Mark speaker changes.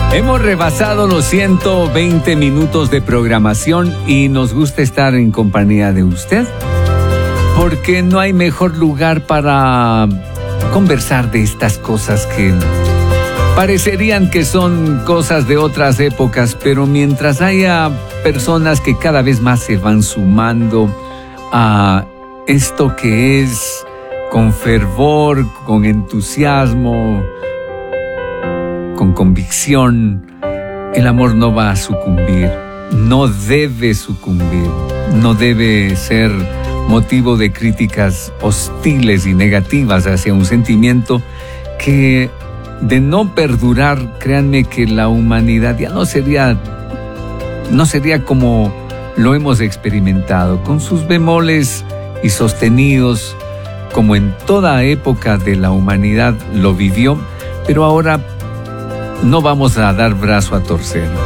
Speaker 1: Hemos rebasado los 120 minutos de programación y nos gusta estar en compañía de usted, porque no hay mejor lugar para conversar de estas cosas que parecerían que son cosas de otras épocas, pero mientras haya personas que cada vez más se van sumando a esto que es con fervor, con entusiasmo, con convicción, el amor no va a sucumbir, no debe sucumbir, no debe ser motivo de críticas hostiles y negativas hacia un sentimiento que, de no perdurar, créanme que la humanidad ya no sería como lo hemos experimentado, con sus bemoles y sostenidos, como en toda época de la humanidad lo vivió, pero ahora no vamos a dar brazo a torcer.